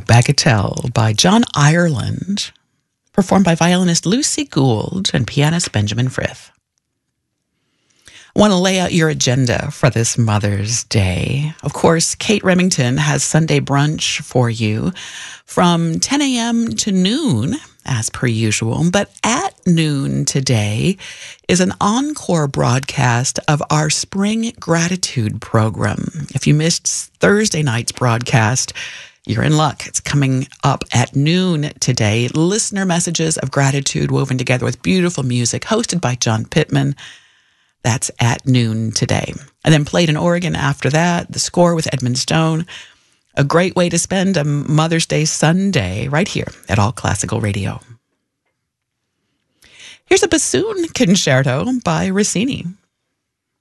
Bagatelle by John Ireland, performed by violinist Lucy Gould and pianist Benjamin Frith. I want to lay out your agenda for this Mother's Day. Of course, Kate Remington has Sunday brunch for you from 10 a.m. to noon, as per usual. But at noon today is an encore broadcast of our Spring Gratitude program. If you missed Thursday night's broadcast, you're in luck. It's coming up at noon today. Listener messages of gratitude woven together with beautiful music, hosted by John Pittman. That's at noon today. And then played in Oregon after that, The Score with Edmund Stone. A great way to spend a Mother's Day Sunday right here at All Classical Radio. Here's a bassoon concerto by Rossini.